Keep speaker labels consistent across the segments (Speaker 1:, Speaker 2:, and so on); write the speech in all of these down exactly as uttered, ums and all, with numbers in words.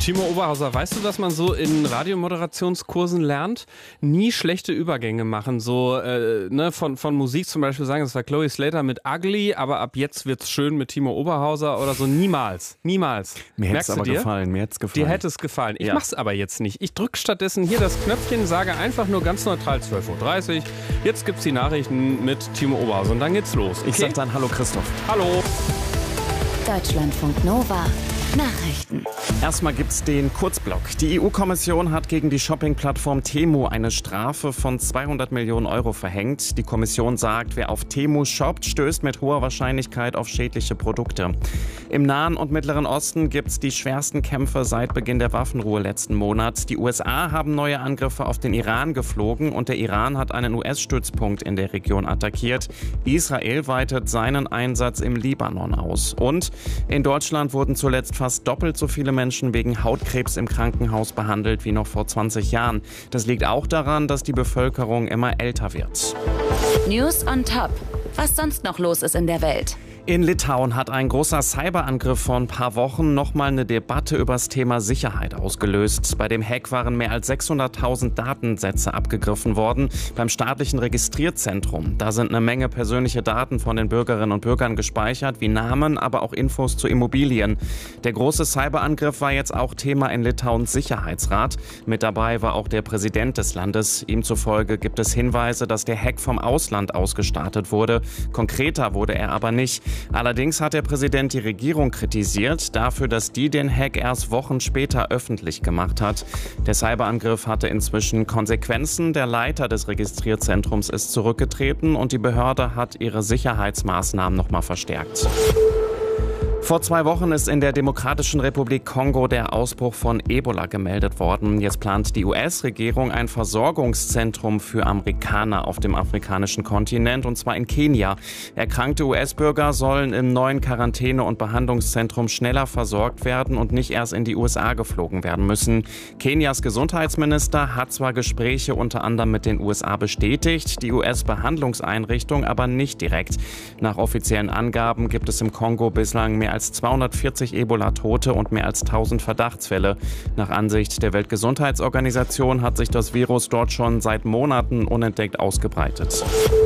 Speaker 1: Timo Oberhauser, weißt du, dass man so in Radiomoderationskursen lernt? Nie schlechte Übergänge machen. So äh, ne, von, von Musik zum Beispiel sagen, das war Chloe Slater mit Ugly, aber ab jetzt wird's schön mit Timo Oberhauser oder so. Niemals. Niemals.
Speaker 2: Mir hätte es aber dir? gefallen. Mir hätte es gefallen.
Speaker 1: Dir hätte es gefallen. Ich
Speaker 2: ja.
Speaker 1: mach's aber jetzt nicht. Ich drücke stattdessen hier das Knöpfchen, sage einfach nur ganz neutral zwölf Uhr dreißig. Jetzt gibt's die Nachrichten mit Timo Oberhauser und dann geht's los. Okay?
Speaker 2: Ich sag dann Hallo Christoph.
Speaker 1: Hallo.
Speaker 3: Deutschlandfunk Nova. Nachrichten.
Speaker 2: Erstmal gibt's den Kurzblock. Die E U-Kommission hat gegen die Shopping-Plattform Temu eine Strafe von zweihundert Millionen Euro verhängt. Die Kommission sagt, wer auf Temu shoppt, stößt mit hoher Wahrscheinlichkeit auf schädliche Produkte. Im Nahen und Mittleren Osten gibt's die schwersten Kämpfe seit Beginn der Waffenruhe letzten Monat. Die U S A haben neue Angriffe auf den Iran geflogen und der Iran hat einen U S-Stützpunkt in der Region attackiert. Israel weitet seinen Einsatz im Libanon aus. Und in Deutschland wurden zuletzt fast doppelt so viele Menschen wegen Hautkrebs im Krankenhaus behandelt wie noch vor zwanzig Jahren. Das liegt auch daran, dass die Bevölkerung immer älter wird.
Speaker 3: News on Top. Was sonst noch los ist in der Welt.
Speaker 2: In Litauen hat ein großer Cyberangriff vor ein paar Wochen nochmal eine Debatte über das Thema Sicherheit ausgelöst. Bei dem Hack waren mehr als sechshunderttausend Datensätze abgegriffen worden beim staatlichen Registrierzentrum. Da sind eine Menge persönliche Daten von den Bürgerinnen und Bürgern gespeichert, wie Namen, aber auch Infos zu Immobilien. Der große Cyberangriff war jetzt auch Thema in Litauens Sicherheitsrat. Mit dabei war auch der Präsident des Landes. Ihm zufolge gibt es Hinweise, dass der Hack vom Ausland aus gestartet wurde. Konkreter wurde er aber nicht. Allerdings hat der Präsident die Regierung kritisiert dafür, dass die den Hack erst Wochen später öffentlich gemacht hat. Der Cyberangriff hatte inzwischen Konsequenzen. Der Leiter des Registrierzentrums ist zurückgetreten und die Behörde hat ihre Sicherheitsmaßnahmen nochmal verstärkt. Vor zwei Wochen ist in der Demokratischen Republik Kongo der Ausbruch von Ebola gemeldet worden. Jetzt plant die U S-Regierung ein Versorgungszentrum für Amerikaner auf dem afrikanischen Kontinent, und zwar in Kenia. Erkrankte U S-Bürger sollen im neuen Quarantäne- und Behandlungszentrum schneller versorgt werden und nicht erst in die U S A geflogen werden müssen. Kenias Gesundheitsminister hat zwar Gespräche unter anderem mit den U S A bestätigt, die U S-Behandlungseinrichtung aber nicht direkt. Nach offiziellen Angaben gibt es im Kongo bislang mehr als zweihundertvierzig Ebola-Tote und mehr als tausend Verdachtsfälle. Nach Ansicht der Weltgesundheitsorganisation hat sich das Virus dort schon seit Monaten unentdeckt ausgebreitet.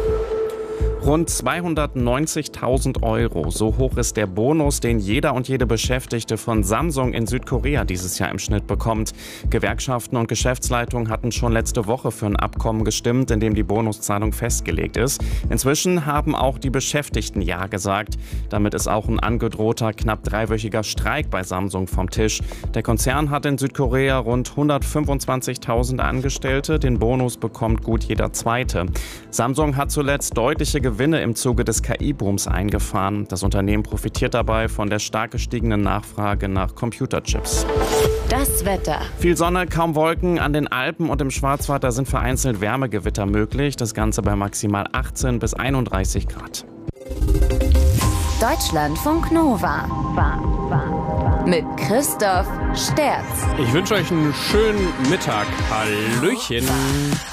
Speaker 2: Rund zweihundertneunzigtausend Euro. So hoch ist der Bonus, den jeder und jede Beschäftigte von Samsung in Südkorea dieses Jahr im Schnitt bekommt. Gewerkschaften und Geschäftsleitungen hatten schon letzte Woche für ein Abkommen gestimmt, in dem die Bonuszahlung festgelegt ist. Inzwischen haben auch die Beschäftigten Ja gesagt. Damit ist auch ein angedrohter knapp dreiwöchiger Streik bei Samsung vom Tisch. Der Konzern hat in Südkorea rund hundertfünfundzwanzigtausend Angestellte. Den Bonus bekommt gut jeder Zweite. Samsung hat zuletzt deutliche Gewinne im Zuge des K I-Booms eingefahren. Das Unternehmen profitiert dabei von der stark gestiegenen Nachfrage nach Computerchips.
Speaker 3: Das Wetter.
Speaker 2: Viel Sonne, kaum Wolken. An den Alpen und im Schwarzwald, da sind vereinzelt Wärmegewitter möglich. Das Ganze bei maximal achtzehn bis einunddreißig Grad.
Speaker 3: Deutschlandfunk Nova. Mit Christoph Sterz.
Speaker 1: Ich wünsche euch einen schönen Mittag. Hallöchen.